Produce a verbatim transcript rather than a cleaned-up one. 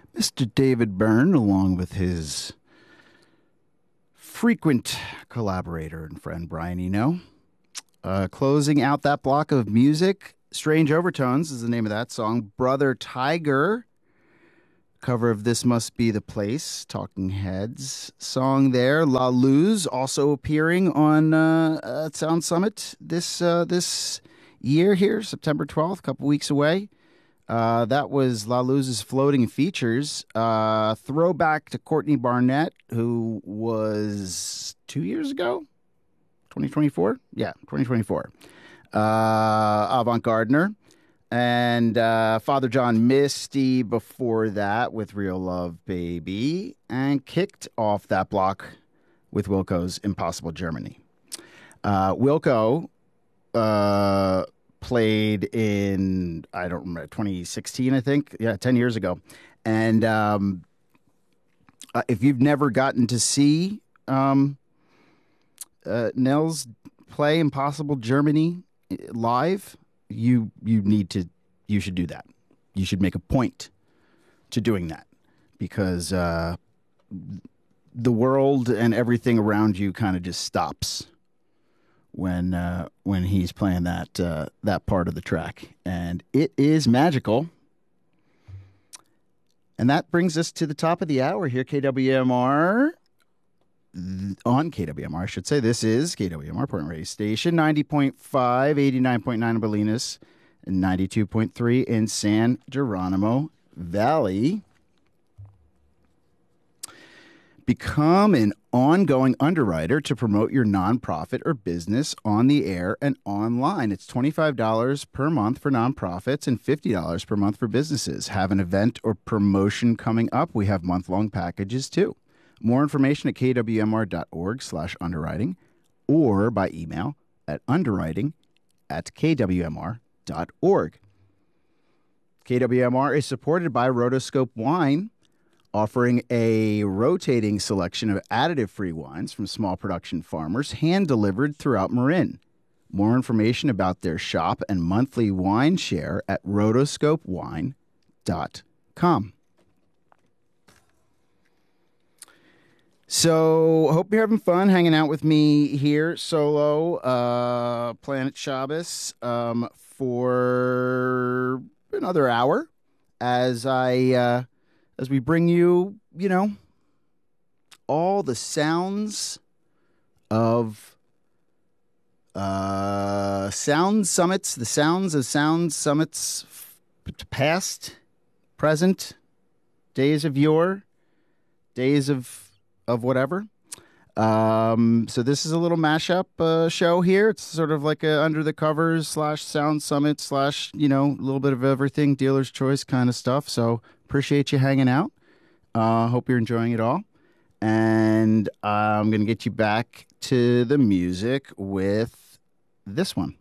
Mister David Byrne, along with his frequent collaborator and friend Brian Eno, uh, closing out that block of music. Strange Overtones is the name of that song. Brother Tiger, cover of This Must Be the Place, Talking Heads song there. La Luz also appearing on uh, uh, Sound Summit this uh, this year here, September twelfth, a couple weeks away. Uh, that was La Luz's Floating Features. Uh, throwback to Courtney Barnett, who was two years ago? twenty twenty-four? Yeah, twenty twenty-four. Uh, Avant Gardner. And uh, Father John Misty before that with Real Love Baby. And kicked off that block with Wilco's Impossible Germany. Uh, Wilco... Uh, played in, I don't remember, twenty sixteen, I think. Yeah, ten years ago. And um, uh, if you've never gotten to see um, uh, Nels play Impossible Germany live, you you need to, you should do that. You should make a point to doing that because uh, the world and everything around you kind of just stops when uh, when he's playing that uh, that part of the track, and it is magical. And that brings us to the top of the hour here, K W M R on K W M R, I should say. This is K W M R Portland Radio Station, ninety point five, eighty-nine point nine in Bolinas, and ninety-two point three in San Geronimo Valley. Become an ongoing underwriter to promote your nonprofit or business on the air and online. It's twenty-five dollars per month for nonprofits and fifty dollars per month for businesses. Have an event or promotion coming up? We have month-long packages too. More information at kwmr.org slash underwriting or by email at underwriting at kwmr.org. K W M R is supported by Rotoscope Wine, offering a rotating selection of additive-free wines from small production farmers, hand-delivered throughout Marin. More information about their shop and monthly wine share at rotoscope wine dot com. So, hope you're having fun hanging out with me here solo, uh, Planet Shabbos, um, for another hour as I... Uh, As we bring you, you know, all the sounds of uh, sound summits, the sounds of sound summits, past, present, days of yore, days of of whatever. Um, so this is a little mashup uh, show here. It's sort of like a under the covers slash sound summit slash, you know, a little bit of everything, dealer's choice kind of stuff. So appreciate you hanging out. Uh, hope you're enjoying it all. And I'm going to get you back to the music with this one.